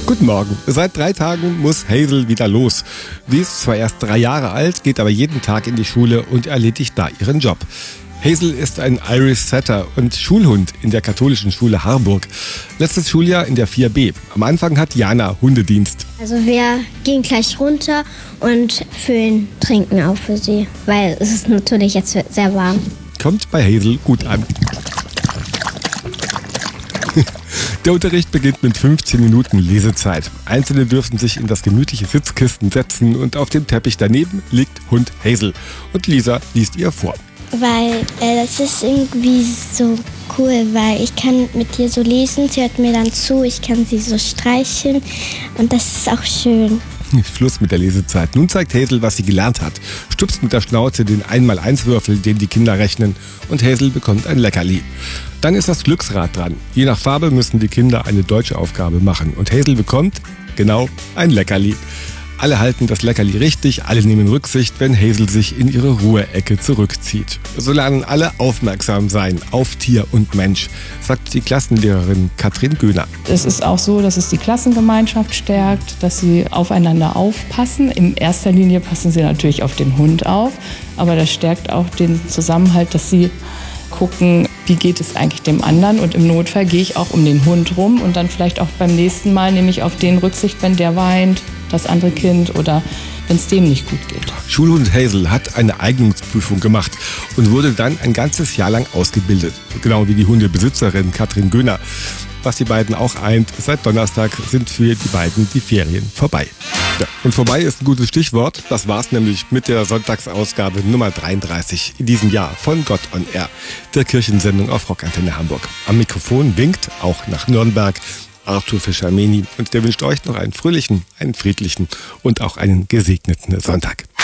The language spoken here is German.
Guten Morgen. Seit 3 Tagen muss Hazel wieder los. Sie ist zwar erst 3 Jahre alt, geht aber jeden Tag in die Schule und erledigt da ihren Job. Hazel ist ein Irish Setter und Schulhund in der katholischen Schule Harburg. Letztes Schuljahr in der 4b. Am Anfang hat Jana Hundedienst. Also wir gehen gleich runter und füllen Trinken auf für sie, weil es ist natürlich jetzt sehr warm. Kommt bei Hazel gut an. Der Unterricht beginnt mit 15 Minuten Lesezeit. Einzelne dürfen sich in das gemütliche Sitzkissen setzen und auf dem Teppich daneben liegt Hund Hazel. Und Lisa liest ihr vor. Weil das ist irgendwie so cool, weil ich kann mit ihr so lesen, sie hört mir dann zu, ich kann sie so streicheln und das ist auch schön. Schluss mit der Lesezeit. Nun zeigt Hazel, was sie gelernt hat. Stupst mit der Schnauze den 1x1-Würfel, den die Kinder rechnen, und Hazel bekommt ein Leckerli. Dann ist das Glücksrad dran. Je nach Farbe müssen die Kinder eine deutsche Aufgabe machen. Und Hazel bekommt, genau, ein Leckerli. Alle halten das Leckerli richtig, alle nehmen Rücksicht, wenn Hazel sich in ihre Ruheecke zurückzieht. So lernen alle aufmerksam sein auf Tier und Mensch, sagt die Klassenlehrerin Katrin Göhner. Es ist auch so, dass es die Klassengemeinschaft stärkt, dass sie aufeinander aufpassen. In erster Linie passen sie natürlich auf den Hund auf, aber das stärkt auch den Zusammenhalt, dass sie gucken, wie geht es eigentlich dem anderen, und im Notfall gehe ich auch um den Hund rum und dann vielleicht auch beim nächsten Mal nehme ich auf den Rücksicht, wenn der weint, das andere Kind, oder wenn es dem nicht gut geht. Schulhund Hazel hat eine Eignungsprüfung gemacht und wurde dann ein ganzes Jahr lang ausgebildet. Genau wie die Hundebesitzerin Katrin Göhner. Was die beiden auch eint, seit Donnerstag sind für die beiden die Ferien vorbei. Ja, und vorbei ist ein gutes Stichwort. Das war's nämlich mit der Sonntagsausgabe Nummer 33 in diesem Jahr von Gott on Air, der Kirchensendung auf Rockantenne Hamburg. Am Mikrofon winkt, auch nach Nürnberg, Arthur Fischer-Meni, und der wünscht euch noch einen fröhlichen, einen friedlichen und auch einen gesegneten Sonntag.